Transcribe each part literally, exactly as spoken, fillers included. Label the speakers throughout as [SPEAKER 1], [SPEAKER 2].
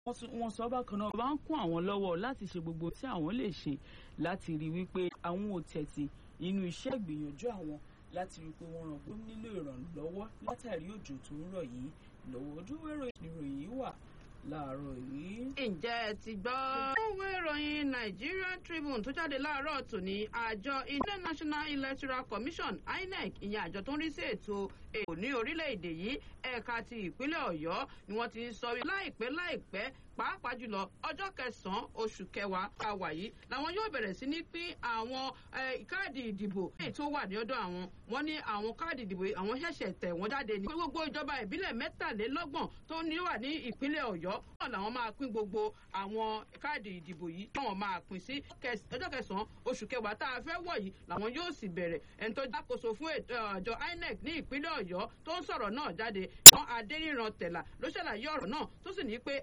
[SPEAKER 1] wọ́n sọ bákan náà bá ń kún àwọn lọ́wọ́ láti ṣe gbogbo tí àwọn lè ṣe láti rí wípé àwọn ò tẹ̀tì inú iṣẹ́ ìgbìyànjú àwọn láti rí pé wọ́n ràn gbé nílò ìrànlọ́wọ́ látàrí òjò tó ń rọ̀ yìí lọ́wọ́ ojúwèrò ìròyìn yìí wà láàárọ̀ yìí.
[SPEAKER 2] ǹjẹ́ ẹ ti gbọ́ ìwé ìròyìn Nigerian Tribune tó jáde láàárọ̀ tòní àjọ Indian National Electoral Commission I N E C ìyẹn àjọ tó ń rí sí ètò ètò ní orílẹ̀-èdè yìí ẹ̀ka ti ìpínlẹ̀ Ọ̀yọ́ ni wọ́n ti sọ láìpẹ́ láìpẹ́ pàápàá jùlọ ọjọ́ kẹsàn-án oṣù kẹwàá àwà yìí làwọn yóò bẹ̀rẹ̀ sí ní pín àwọn káàdì ìdìbò èyí tó wà ní ọ̀dọ̀ àwọn wọn ní àwọn káàdì ìdìbò àwọn ṣẹ̀ṣẹ̀ tẹ̀ wọ́n jáde ní gbogbo ìjọba ìbílẹ̀ mẹ́tàlélọ́gbọ̀n tó ní wà ní ìpínlẹ̀ Ọ̀yọ́ náà làwọn máa pín gbogbo àwọn káàdì ìdìbò yìí táwọn máa pín sí ọjọ́ kẹsàn-án oṣù kẹwàá tá a fẹ́ wọ̀ yìí làwọn yóò sì bẹ̀rẹ̀ ẹni tó jákòóso fún àjọ I N E C ní ìpínlẹ̀ Ọ̀yọ́ tó ń sọ̀rọ̀ náà jáde wọn Adéníran Tẹ̀là ló ṣàlàyé ọ̀rọ̀ náà tó sì ní pé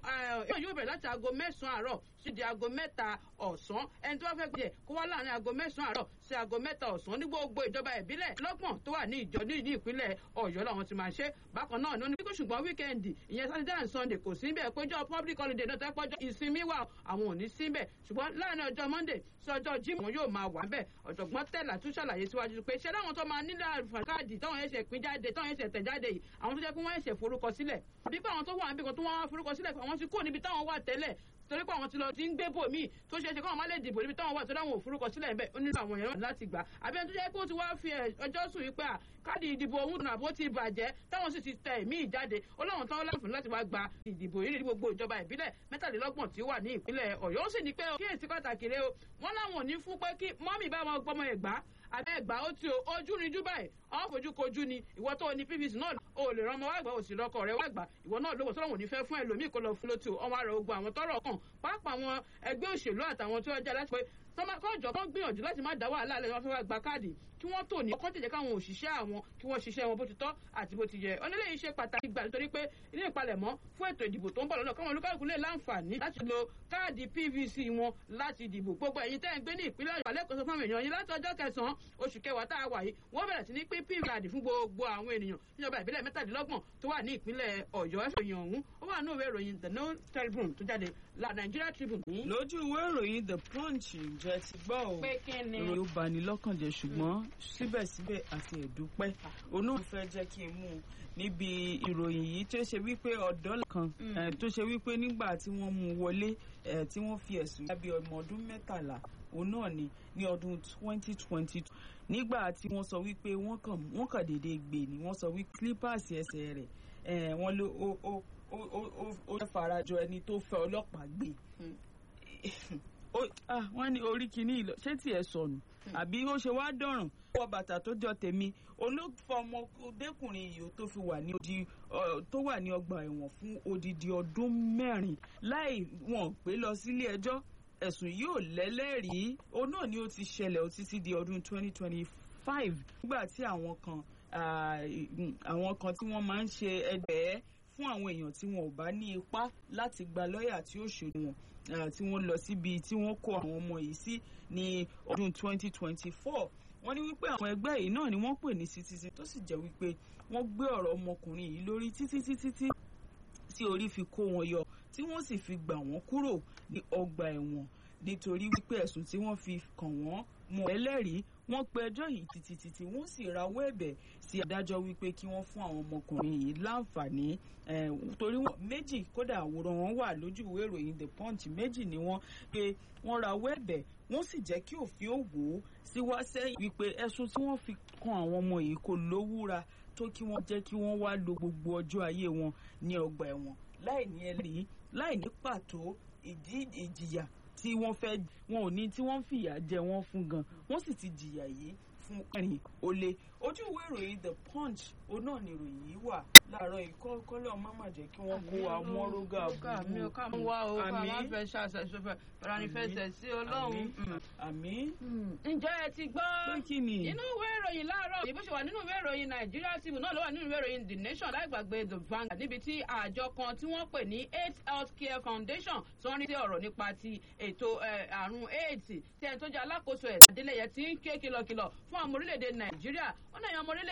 [SPEAKER 2] yóò bẹ̀rẹ̀ láti aago mẹ́sàn-án àárọ̀ sí di aago mẹ́ta ọ̀sán ẹni tó bá fẹ́ gbé kó wá láàrin aago mẹ́sàn-án àárọ̀ sí aago mẹ́ta ọ̀sán ní gbogbo ìjọba ìbílẹ̀ lọ́gbọ̀n tó wà ní ìjọ ní ìpínlẹ̀ Ọ̀yọ́ làwọn ti máa ṣe bákan náà ní oníkó ṣùgbọ́n wíkẹ́ndì ìyẹn Saturday and Sunday kò sí bẹ́ẹ̀ péjọ public holiday náà tẹ́ pọ́jọ́ ìsinmi wà àwọn ò ní sí bẹ́ẹ̀ ṣùgbọ́n láàrin ọjọ́ Monday sí ọjọ́ Jímọ̀ wọn yóò máa wà bẹ́ẹ̀ ọ̀jọ̀gbọ́n Tẹ̀là tún ṣàlàyé síwájú pé ṣé láwọn tó máa nílò àǹfààní káàdì táwọn ẹ̀ṣẹ̀ pín jáde táwọn ẹ̀ṣẹ̀ tẹ̀ jáde yìí àwọn tó jẹ́ pé wọ́n ẹ̀ṣẹ̀ forúkọ sílẹ̀ àbí pé àwọn tó wà níbi kan tó wọ́n wá forúkọ sílẹ̀ àwọn ti kúrò níbi táwọn wà tẹ́lẹ̀ torí pé àwọn ti lọ ti ń gbé bò míì tó ṣe é ṣe káwọn má lè dìbò níbi táwọn wà tó dáwọn òfurukọ sílẹ̀ ń bẹ̀ ó nílò àwọn èèyàn láti gbà àbí ẹni tó jẹ́ pé ó ti wá fi ọjọ́ sùn wípé à káàdì ìdìbò òun nàbó ti bàjẹ́ táwọn sì ti tẹ ẹ̀mí ìjáde ó láwọn tán láǹfààní láti wá gba ìdìbò yìí ní gbogbo ìjọba ìbílẹ̀ mẹ́tàlélọ́gbọ̀n tí ó wà ní ìpínlẹ̀ Ọ̀yọ́ ó sì ní pé kíyèsí pàtàkì rẹ o wọ́n láwọn ò ní fún pé kí mọ́mì bá wọn gbọ́mọ ẹ̀gbá àbẹ́ ẹ̀gbá ó ti ojú ni jú báyìí ọ̀hún fojú kojú ni ìwọ tó ní P V C náà o lè rán ọmọ wá gbà òsì lọkọ rẹ wá gbà ìwọ náà lówó sọ́wọ́n ò ní fẹ́ fún ẹlòmíì kó lọ fún lótì ọmọ àrò ogun àwọn tọ́rọ̀ kàn pàápàá àwọn ẹgbẹ́ òṣèlú àtàwọn tí wọ́n jẹ́ láti pé kọ́jọ́ kan gbìyànjú láti má dá wàhálà lẹ́yìn wọn fẹ́ wá gba káàdì kí wọ́n tò ní ọkọ́ tẹ̀jẹ́ káwọn òṣìṣẹ́ àwọn kí wọ́n ṣiṣẹ́ wọn bó ti tọ́ àti bó ti yẹ onílé yìí ṣe pàtàkì gbà nítorí pé ilé ìpalẹ̀mọ́ fún ètò ìdìbò tó ń bọ̀ lọ́nà káwọn olúkálùkù lè láǹfààní láti lo káàdì P V C wọn láti dìbò gbogbo ẹ̀yin tẹ́ ń gbé ní ìpínlẹ̀ Ọ̀yọ́ alẹ́ kọsọ fáwọn èèyàn yín láti ọjọ́ kẹsàn-án oṣù kẹwàá tá a wà yìí wọ́n bẹ̀rẹ̀ sí ní pín P V C fún gbogbo àwọn ènìyàn níjọba ìbílẹ̀ mẹ́tàdínlọ́gbọ̀n tó wà ní ìpínlẹ̀ Ọ̀yọ́ ẹ̀fọ̀yìn ọ̀hún ó wà ní ìwé ìròyìn The New Tribune tó jáde la Nigeria Tribune.
[SPEAKER 1] lójú ìwé ìròyìn The Punch jẹ́ ti gbọ́ ò ìròyìn ó bani lọ́kàn jẹ́ ṣùgbọ́n síbẹ̀síbẹ̀ àti ẹ̀dúpẹ́ onú fẹ́ jẹ́ kí n mú un níbi ìròyìn yìí tó ṣe wípé ọ̀dọ́ kan tó ṣe wípé nígbà tí wọ́n mú un wọlé tí wọ́n fi ẹ̀sùn lábí ọmọ ọdún mẹ́tàlá òun náà ni ní ọdún twenty twenty two nígbà tí wọ́n sọ wípé wọ́n kàn wọ́n kàn déédéé gbé ni wọ́n sọ wípé clippers ẹsẹ̀ rẹ̀ wọ́n ló ó ó ó ó ó farajọ ẹni tó fẹ́ ọlọ́pàá gbé wọ́n ní orí kìíní ìlọ ṣé tiẹ̀ sọnù àbí ó ṣe wá dọ̀rùn wọ bàtà tó jọ tèmi olóòfò ọmọdékùnrin yìí tó fi wà ní odi tó wà ní ọgbà ẹ̀wọ̀n fún odidi ọdún mẹ́rin láì wọ́n pé lọ sílé ẹjọ́ ẹ̀sùn yìí ò lẹ́lẹ́rìí òun náà ni ó ti ṣẹlẹ̀ ó títí di ọdún twenty twenty five nígbà tí àwọn kan àwọn kan tí wọ́n máa ń ṣe ẹgbẹ́ fún àwọn èèyàn tí wọn ò bá ní ipá láti gba lọ́ọ̀yà tí ó ṣòro wọn tí wọ́n lọ síbi tí wọ́n kó àwọn ọmọ yìí sí ní ọdún twenty twenty four wọ́n ní wípé àwọn ẹgbẹ́ yìí náà ni wọ́n pè ní citizen tó sì jẹ́ wípé wọ́n gbé ọ̀rọ̀ ọmọkùnrin yìí lórí títí títí tí tí orí fi kó wọn yọ tí wọ́n sì fi gbà wọ́n kúrò ní ọgbà ẹ̀wọ̀n nítorí wípé ẹ̀sùn tí wọ́n fi kàn wọ́n mọ́ ẹlẹ́rìí wọ́n pe ẹjọ́ yìí títí títí wọ́n sì rawọ́ ẹ̀bẹ̀ sí adájọ́ wípé kí wọ́n fún àwọn ọmọkùnrin yìí láǹfààní torí wọn méjì kódà àwòrán wọn wà lójú ìwé ìròyìn The Punch méjì ni wọ́n pé wọ́n rawọ́ ẹ̀bẹ̀ wọ́n sì jẹ́ kí òfin ó wò ó sí wá sẹ́yìn wípé ẹ̀sùn tí wọ́n fi kan àwọn ọmọ yìí kò lówúra tó kí wọ́n jẹ́ kí wọ́n wá lo gbogbo ọjọ́ ayé wọn ní ọgbà ẹ̀wọ̀n láì ní ẹlẹ́rìí láì ní pàtó ìdí ìjìyà tí wọ́n fẹ́ wọn ò ní tí wọ́n fìyà jẹ wọ́n fún gan wọ́n sì ti jìyà yìí fún ẹ̀rìn olè ojú ìwé ìròyìn The Punch òun náà ni ìròyìn yìí wà láàárọ̀ ìkọ́ kọ́lọ́ má má jẹ́ kí wọ́n kó wa mọ́rógà búburú
[SPEAKER 2] mi ò ká mú wa o ká má fẹ́ ṣàṣẹṣọfẹ́ fẹ́ra ní fẹsẹ̀ sí Ọlọ́run.
[SPEAKER 1] àmín.
[SPEAKER 2] ǹjẹ́ ẹ ti gbọ́
[SPEAKER 1] nínú
[SPEAKER 2] ìwé ìròyìn láàárọ̀ ìbí ṣe wà nínú ìwé ìròyìn Nigeria Tribune náà ló wà nínú ìwé ìròyìn The Nation láìgbàgbé The Vanguard níbi tí àjọ kan tí wọ́n pè ní AIDS Healthcare Foundation tí wọ́n rí sí ọ̀rọ̀ nípa ti ètò àrùn AIDS tí ẹni tó jẹ́ alákòóso ẹ̀ Adélẹ́yẹ ti ń ké kìlọ̀kìlọ̀ fún àwọn ọmọ orílẹ̀-èdè Nàìjíríà ó náà yan ọmọ orílẹ̀